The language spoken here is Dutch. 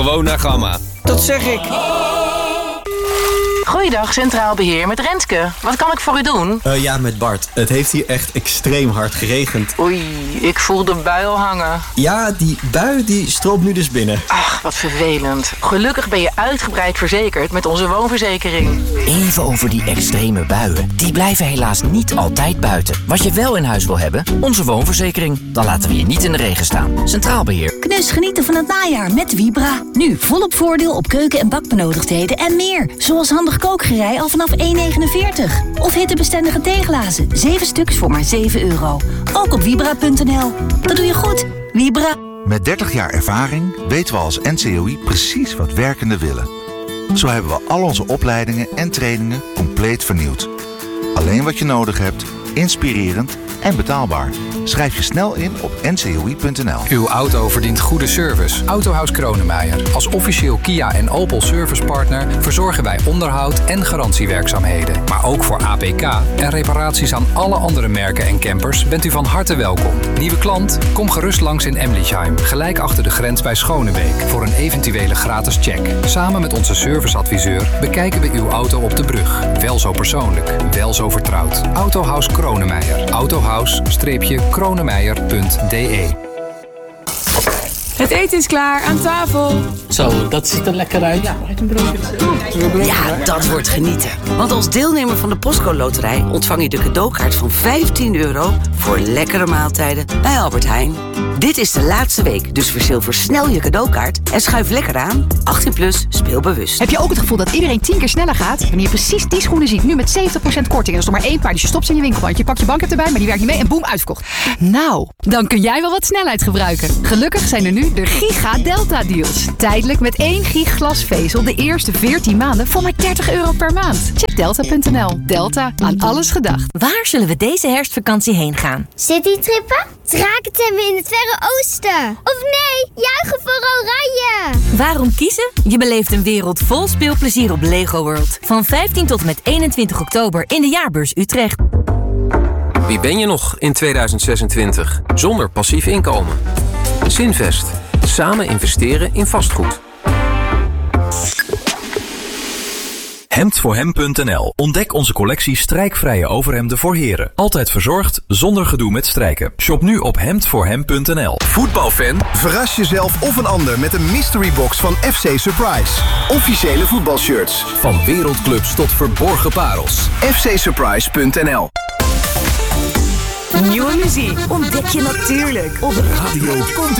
Gewoon naar Gamma. Dat zeg ik. Goeiedag, Centraal Beheer met Renske. Wat kan ik voor u doen? Ja, met Bart. Het heeft hier echt extreem hard geregend. Oei, ik voel de bui al hangen. Ja, die bui die stroomt nu dus binnen. Ach, wat vervelend. Gelukkig ben je uitgebreid verzekerd met onze woonverzekering. Even over die extreme buien. Die blijven helaas niet altijd buiten. Wat je wel in huis wil hebben, onze woonverzekering. Dan laten we je niet in de regen staan. Centraal Beheer. Knus genieten van het najaar met Vibra. Nu volop voordeel op keuken- en bakbenodigdheden en meer. Zoals handig kookgerei al vanaf €1,49. Of hittebestendige theeglazen. 7 stuks voor maar €7. Ook op Vibra.nl. Dat doe je goed. Vibra. Met 30 jaar ervaring weten we als NCOI precies wat werkenden willen. Zo hebben we al onze opleidingen en trainingen compleet vernieuwd. Alleen wat je nodig hebt, inspirerend en betaalbaar. Schrijf je snel in op ncoi.nl. Uw auto verdient goede service. Autohaus Kronemeyer. Als officieel Kia en Opel servicepartner verzorgen wij onderhoud en garantiewerkzaamheden. Maar ook voor APK en reparaties aan alle andere merken en campers bent u van harte welkom. Nieuwe klant? Kom gerust langs in Emlichheim, gelijk achter de grens bij Schonebeek, voor een eventuele gratis check. Samen met onze serviceadviseur bekijken we uw auto op de brug. Wel zo persoonlijk, wel zo vertrouwd. Autohaus Kronemeyer. Autohaus-kronemeyer.de. Het eten is klaar, aan tafel. Zo, dat ziet er lekker uit. Ja, ja, dat wordt genieten. Want als deelnemer van de Postcode Loterij ontvang je de cadeaukaart van €15 voor lekkere maaltijden bij Albert Heijn. Dit is de laatste week, dus verzilver snel je cadeaukaart en schuif lekker aan. 18+, speel bewust. Heb je ook het gevoel dat iedereen 10 keer sneller gaat? Wanneer je precies die schoenen ziet, nu met 70% korting. En dat is nog maar 1 paar, dus je stopt ze in je winkelmand. Je pakt je bank erbij, maar die werkt niet mee en boem, uitverkocht. Nou, dan kun jij wel wat snelheid gebruiken. Gelukkig zijn er nu de Giga Delta Deals. Tijdelijk met 1 gig glasvezel de eerste 14 maanden voor maar €30 per maand. Check delta.nl. Delta, aan alles gedacht. Waar zullen we deze herfstvakantie heen gaan? Citytrippen? Drakentemmen in het Verre Oosten? Of nee, juichen voor Oranje! Waarom kiezen? Je beleeft een wereld vol speelplezier op Lego World. Van 15 tot en met 21 oktober in de Jaarbeurs Utrecht. Wie ben je nog in 2026 zonder passief inkomen? Zinvest. Samen investeren in vastgoed. Hemdvoorhem.nl. Ontdek onze collectie strijkvrije overhemden voor heren. Altijd verzorgd, zonder gedoe met strijken. Shop nu op hemdvoorhem.nl. Voetbalfan? Verras jezelf of een ander met een mystery box van FC Surprise. Officiële voetbalshirts. Van wereldclubs tot verborgen parels. fcsurprise.nl. Nieuwe muziek ontdek je natuurlijk op Radio